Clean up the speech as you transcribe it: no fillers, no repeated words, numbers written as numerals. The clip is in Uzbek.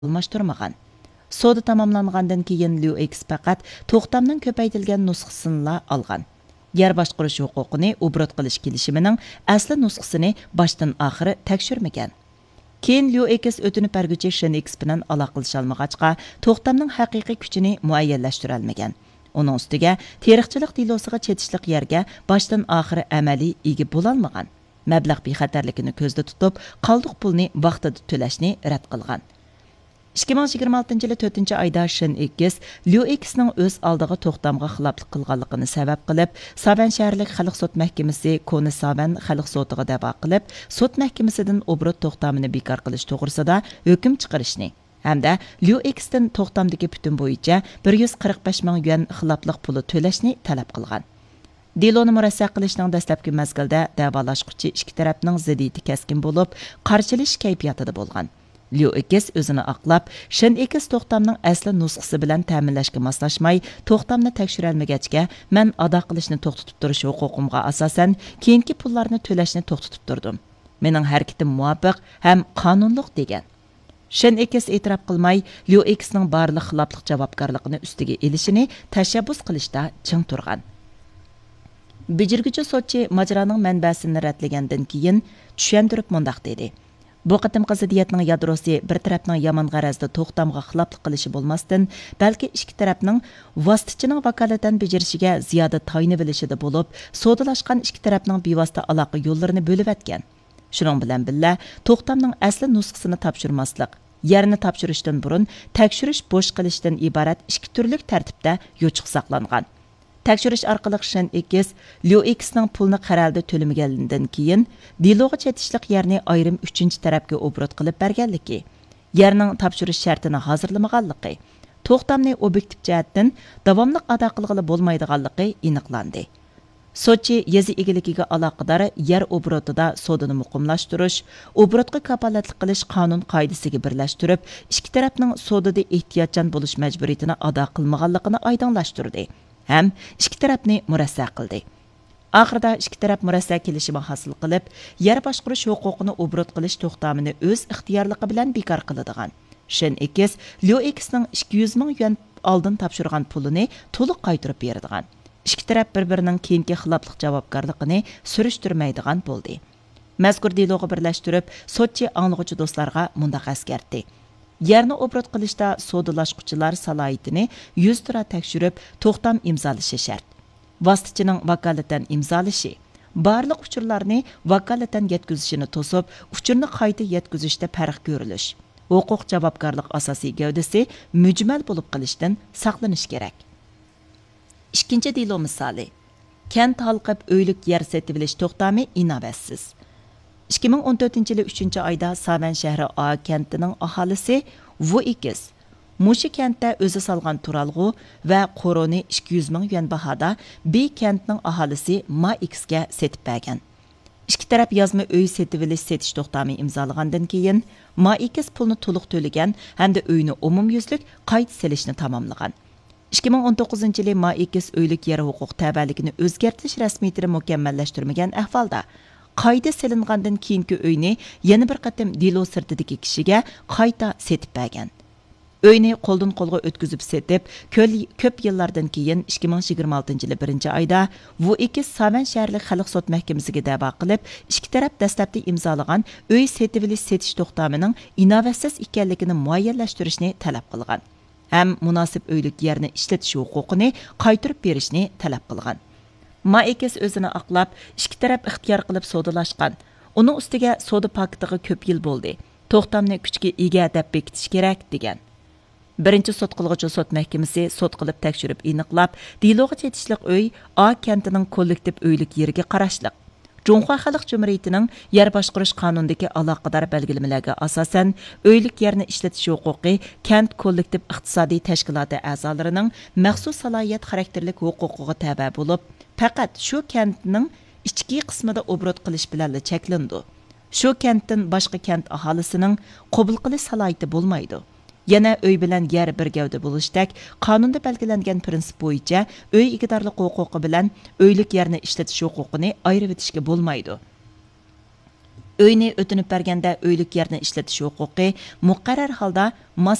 almashtirmagan. Soda tamamlangandan keyin LuX faqat to'xtamning ko'paytirilgan nusxasini olgan. Yer boshqarish huquqini obrot qilish kelishimining asli nusxasini boshdan oxiri tekshirmagan. Keyin LuX o'tinib berguvchi SHINX bilan aloqalasholmag'achqa to'xtamning haqiqiy kuchini muayyanlashtira olmagan. Uning ustiga teriqchilik delosiga chetishliq yerga boshdan oxiri amaliy ega bo'lolmagan. Mablag' bexatarligini ko'zda tutib, qoldiq pulni vaqtida to'lashni rad qilgan. 2026 yılı 4. ayda SHINX LuX'ning o'z oldiga to'xtamga xiloflik qilganligini sabab qilib, Savan shaharlik xalq sud mahkamasi Koni Savan xalq sudiga da'vo qilib, sud mahkamasidan obrot to'xtamini bekor qilish to'g'risida hukm chiqarishni hamda LuX'dan to'xtamdagi butun bo'yicha 145 ming yuan xiloflik puli to'lashni talab qilgan. Deloni murassa qilishning dastlabki mazgilda da'volashuvchi ikki tarafning ziddiyati keskin bo'lib, qarshilish kayfiyatida bo'lgan. LuX o'zini oqlab, SHINX to'xtamning asli nusxasi bilan ta'minlashga moslashmay, to'xtamni tekshirolmagachga, men ado qilishni to'xtatib turish huquqimga asosan keyingi pullarni to'lashni to'xtatib turdim. Mening harakatim muvofiq ham qonunliq degan. SHINX e'tirof qilmay, LuXning barliq xiloflik javobgarligini ustiga elishini tashabbus qilishda ching turgan. Bijirguchi sotchi majroning manbasini radlagandan keyin tushuntirib mundaq dedi. Bu qatimqi ziddiyatning yadrosi bir tarafning yomon g'arazda to'xtamga xiloflik qilishi bo'lmasdan, balki ikki tarafning vositachining vakolatan bajarishiga ziyoda tayini bilishida bo'lib, sodalashgan ikki tarafning bevosita aloqa yo'llarini bo'lib o'tgan. Shuning bilan birga to'xtamning asli nusxasini topshirmaslik, yerni topshirishdan burun tekshirish bo'sh qilishdan iborat ikki turli tartibda yo'chiq saqlangan. Tekshirish orqali SHINX LuXning pulni qaralda to'lamaganidan keyin deloga chetishliq yerni ayrim 3-chi tarafga obrot qilib berganligi, yerning topshirish shartini hozirlamaganligi, to'xtamni obyektiv jihatdan davomli ado qilg'ili bo'lmaydiganligi aniqlandi. Sotchi yezi egiligiga aloqador yer obrotida sodini muqimlashtirish, obrotga kapolatlik qilish qonun qoidasiga birlashtirib, ikki tarafning sodida ehtiyotchan bo'lish majburiyatini ado qilmaganligini oydinlashtirdi. Ham ikki tarafni murassa qildi. Oxirida ikki taraf murassa kelishimi hosil qilib, yer boshqarish huquqini obrot qilish to'xtamini o'z ixtiyorligi bilan bekor qiladigan. SHINX LuXning 200 ming yuan oldin topshirgan pulini to'liq qaytarib beradigan. Ikki taraf bir-birining keyingi xiloflik javobgarligini surishtirmaydigan bo'ldi. Mazkur deloga birlashtirib, sotchi anglag'uchi do'stlarga mundaq askartdi. Yerni obrot qilishda sodalashquchilar salohiyatini 100 tura tekshirib, to'xtam imzolashi shart. Vositachining vakolatan imzolashi, barliq uchurlarni vakolatan yetkazishini to'sib, uchurni qayta yetkazishda farq ko'rilish. Huquq javobgarlik asosiy gavdasi mujmal bo'lib qilishdan saqlanish kerak. Ikkinchi delo misoli. Kent halqib o'ylik yer setib olish to'xtami inovatsiz. 2014 yılı 3. ayda Savan şəhəri A kentining aholisi VuX Muşi kentdə özü salğan turalğu və qoroni 200 ming yuan bahada B kentining aholisi MaX'ga setib bergan. İki taraf yazma öy setib olish setish to'xtami imzolagandan keyin MaX pulni to'liq to'lagan hamda uyni umumyuzlik qayta selishni tamomlagan. 2019 yılı MaX o'ylik yer huquq tabaligini o'zgartirish rasmiyatini mukammallashtirmagan ahvolda qayta selingandan keyingi uyni yana bir qatim delo sirtidagi kishiga qayta setib bergan. Uyni qo'ldan qo'lga o'tkazib setib, ko'p yillardan keyin 2026 yili 1-oyda VuX Savan shaharlik xalq sud mahkamasiga da'vo qilib, ikki taraf dastlabda imzolagan uy setib olish setish to'xtamining inovatsiz ekanligini muayyanlashtirishni talab qilgan. Ham munosib uylik yerni ishlatish huquqini qaytarib berishni talab qilgan. MaX o'zini oqlab, ikki taraf ixtiyor qilib sodalashgan. Uning ustiga soda paketiga ko'p yil bo'ldi. To'xtamni kuchga ega deb bekitish kerak degan. Birinchi sud qilg'uchi sud mahkamasi sud qilib tekshirib aniqlab, deloga chetishliq uy A kentining kollektiv uylik yeriga qarashliq. Junxo Xalq Cumhuriyatining yer boshqarish qonunidagi aloqador belgilamalariga asosan uylik yerni ishlatish huquqi kent kollektiv iqtisodiy tashkiloti a'zolarining maxsus salohiyat xarakterlik huquqiga tabe bo'lib, faqat shu kentning ichki qismida obrot qilish bilan cheklandi. Shu kentdan boshqa kent aholisining qabul qilish salohiyati bo'lmaydi. Yana uy bilan yer bir gavda bo'lishdek, qonunda belgilangan prinsip bo'yicha uy igidorlik huquqi bilan uylik yerni ishlatish huquqini ayirib o'tishga bo'lmaydi. uyni o'tinib berganda uylik yerni ishlatish huquqi muqarrar holda